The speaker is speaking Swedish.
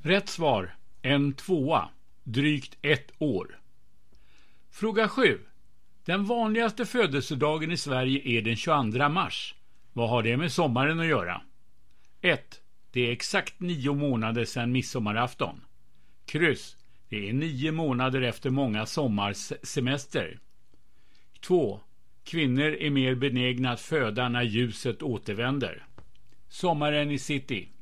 Rätt svar, en tvåa, drygt 1 år. Fråga 7. Den vanligaste födelsedagen i Sverige är den 22 mars. Vad har det med sommaren att göra? 1. Det är exakt 9 månader sedan midsommarafton. Kryss. Det är 9 månader efter många sommarsemester. 2. Kvinnor är mer benägna att föda när ljuset återvänder. Sommaren i city.